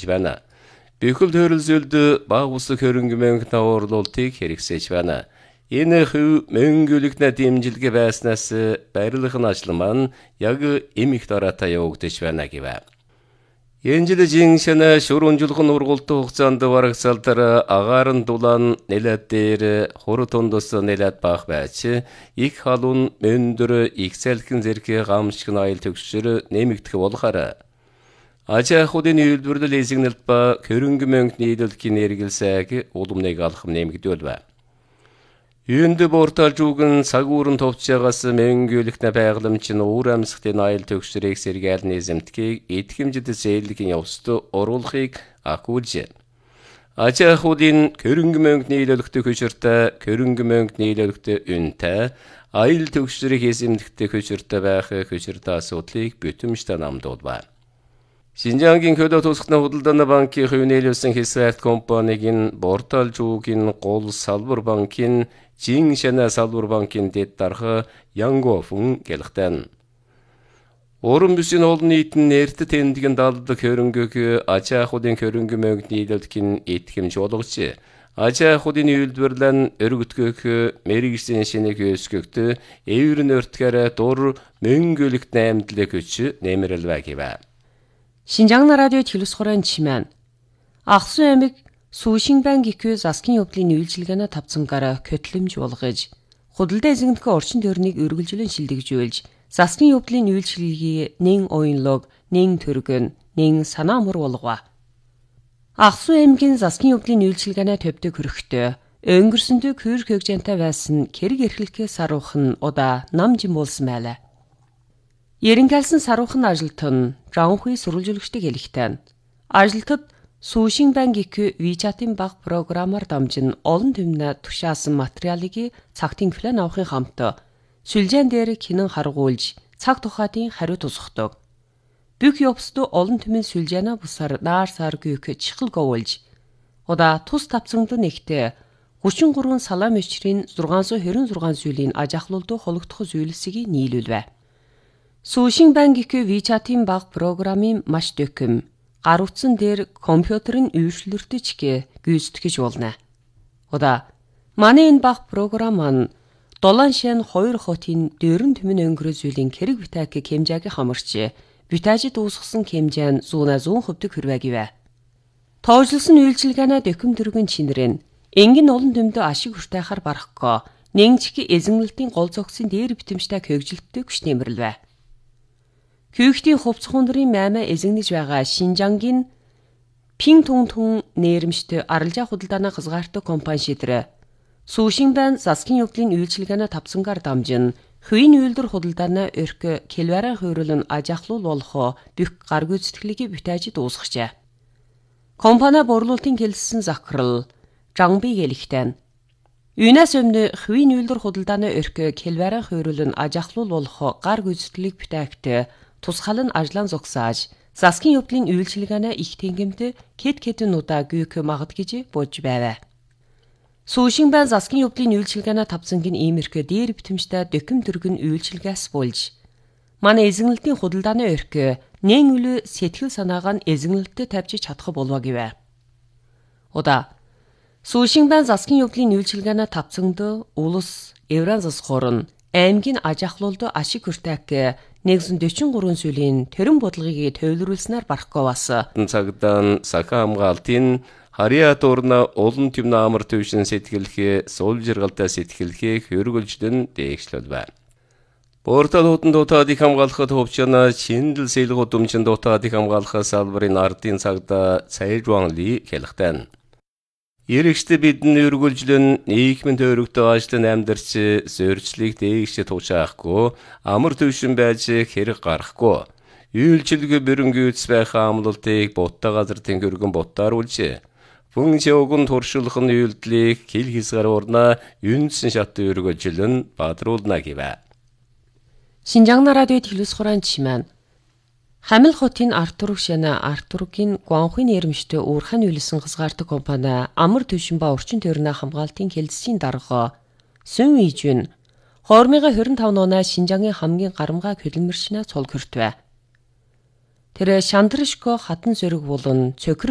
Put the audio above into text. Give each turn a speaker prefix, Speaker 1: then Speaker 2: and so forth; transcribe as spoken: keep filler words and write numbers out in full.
Speaker 1: хэмжиж байна. Бүхэл төрөлсөлд баг бус хөрөнгө мөнгөний орлуулалтыг хэрэгсэж байна. Энэ хөв мөнгөлөгнө дэмжилгэ байснаас барилгын ажил маань яг эмх дараатай явагдаж байна гэв. Энэ жил жиншэнэ шүрүнжлгэн ургуултын хугацаанд барагсалдар агаарын дулаан нэлээд дээр хур тундус нэлээд бага байж их халуун өндөр их салхин зэрэг гамшигн аял төгсчөр нэмэгдэх болохоор аж ахуйн үйлдвэрлэл эзэгнэлт ба хөрөнгө мөнгөний нийлүүлэхийн эргэлсээг уламныг алхам нэмэгдүүлв. Юунд портал жүгэн сагуурын товчаагаас мөнгөлөгнө байгаламж нь уур амьсгалын аял төгсрийг сэргээл низэмтгийг эдгэмжид зээлгийн явцад оруулахыг акуулж. Аж ахуйн хөрөнгө мөнгөний нийлүүлэлт хүчиртэй хөрөнгө мөнгөний нийлүүлэлт үнэтэй аял төгсрийг эзэмдэгтэй хүчиртэй байх хүчиртэй асуудлыг бүтэмжтэй намдуулв. Шинжангийн хөдөө тусганы худалдааны банкын хувьнээлсэн хэсэгт компанийн портал жүгийн гол салбар банкын Жиншэнэ салбар банкын дэд дарга Янгофун гэлхтэн. Орон бүсийн олон нийтийн нэрт тэмдгэн далдаг хөрөнгөг аж ахуйн хөрөнгө мөнгөний нийлүүлэхийн этгэмж болгож аж ахуйн үйлдвэрлэн өргөдгөх мэрэгжлийн шинийг өсгөхд эвэр нөртгөр дур мөнгөлөгт наймдлыг хүч нэмэрлвэ гэв.
Speaker 2: Шинжаң радио телевизорын чимэн Ақсу аймаг Сүүшинбан гихүү засгийн явдлын үйлчилгээний тавцангаараа көтлөмж болгож, худалдаа эзэгнэх орчин тойрныг өргөлжлөн шилдэгжүүлж, засгийн явдлын үйлчилгээг нэн оюнлог, нэн төргөн, нэн санаа мөр болгоо. Ақсу аймгийн засгийн явдлын үйлчилгээний төвдөг хөрөхтөө өнгөрсөндөө хөрх хөгжөнтэй байсан хэрэг эрхлэхээ саруухан удаа намжин болсон байлаа. Ерөнхийлсэн саруухан ажилтан Жанхуй сурвалжуулагчдыг хэлэхтэн. Ажилтад Сүүшинбан гихүү WeChat-ийн баг програмаар дамжин олон түмнэ тушаасан материалыг цагтын план авахын хамт сүлжээн дээр хинэн харгуулж цаг тухайтын хариу тусгадаг. Бүх явцад олон түмэн сүлжээнэ бусаар наар сар гүйх чихэл говуулж. Удаа тус тавцангд нэгтээ гурван гурван салаам өчрийн зургаан сая хорин зургаан зүйлийн аж ахлуулд хологдох зүйлсийг нийлүүлвэ. Сүүшинбан гихүү WeChat-ийн баг програмын маш дөкөм гар утсан дээр компьютерын үйлчлүүлэгчгээ гүйцэтгэж болно. Удаа манай энэ баг програм маань долоон шин хоёр хотын дөрөн түмэн өнгөрөө зүйлийн хэрэг битаак хэмжээг хамарч битаажид дуусгасан хэмжээ нь зүүнэ зүүн хөвдөг хүрвэ гэвэ. Тоожлсон үйлчилгээнэ дөкөм дөргөн чинэрэн энгийн олон төмдөө ашиг хүртэйхаар барахгүй нэгжих эзэмнэлтийн гол зохисын дээр битэмжтэй хөгжилттэй хүч нэмэрлвэ. Хүүхдийн хувцс хундрын маймаа эзэгнэж байгаа Шинжангийн Пин Тун Тун нэрмжтэй аралжаа худалдааны хязгаартай компани шийдрэ. Сүүшинбан засгийн явдлын үйлчилгээний тавцангаар дамжин хувийн үйлдвэр худалдааны өрх келвараа хойруулан аж ахлуул болох бүх гар гүйцэтгэлийг бүтээж дуусгажээ. Компани борлуулалтын хэлсэн захирал Жанби гэлэхтэн. Юунаас өмнө хувийн үйлдвэр худалдааны өрх келвараа хойруулан аж ахлуул болох гар гүйцэтгэлийг бүтээгт тусгал нь ажлан зогсааж, засгийн явдлын үйлчилгээний их тэнгэмт кэт кэтэн удаа гүйх магад гэж бодж байв. Сүүшинбан засгийн явдлын үйлчилгээний тавцангийн иймэрхүү дээр битэмжтэй дөкөм төргөн үйлчилгээс болж, манай эзэгнэлтийн худалдааны өрх нэн үлэ сэтгэл санааг нь эзэгнэлтэд тавьж чадах болов гэв. Удаа Сүүшинбан засгийн явдлын үйлчилгээний тавцанд улс Евран засгуурн аймгийн аж ахлуулд ашиг хүртээх нэгэн дөрвөн гурван сүлийн төрөн бодлогыг төвлөрүүлснээр барахгүй бас.
Speaker 1: Цагдаан сахаа хамгаалтын харьяа дурна олон түмэн амар төвшин сэтгэлхээ суулжиргалтай сэтгэлхээ хөргөлждөн дээгшлэлвэ. Портал хутан дутаадыг хамгаалахад хувьчна шиндэл сэлгүүд өмчин дутаадыг хамгаалах салбарын ардын цагда Цайжуан Ли хэлэхтэн. Ирэгчтэй бидний өргөлжлөн нийгмийн төрөгтэй ажлын амьдарч зөрчлийг дээгш туучаахгүй амар төвшин байж хэрэг гарахгүй үйлчилгээ бэрөнгүйц байх амлалтыг бутта газар тэнгэргэн буттааруулж функц өгөн туршилах нь үйлдлийг хил хисгаар урна юнсэн шат өргөлжлөн бадруулна гэвэ.
Speaker 2: Шинжаң радио телевизорын чимэн Хамил хотын Артур Шана Артургийн Гуанхуй нэрмжтэй уурхайн үйлсэн хязгаартай компани амар төвшин ба орчин тойрны хамгаалтын хэлэлцийн дарга Сүн Ижүн две тысячи двадцать пять оноо Шинжангийн хамгийн гарамгай хөдөлмөрчнөө цул хүртвэ. Тэр Шандрышко хатан зөрөг болон цөкөр